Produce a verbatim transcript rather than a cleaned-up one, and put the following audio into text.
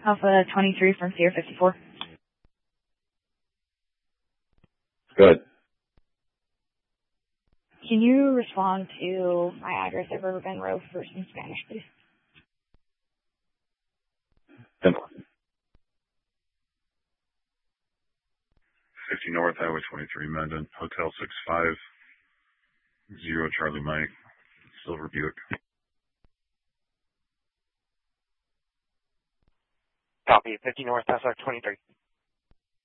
Alpha twenty-three from Sierra fifty-four. Good. Can you respond to my address at Riverbend Road first in Spanish, please? Ten. fifty North, Highway twenty-three, Mendon, Hotel six five zero Charlie Mike, Silver Buick. Copy, fifty North, S R twenty-three.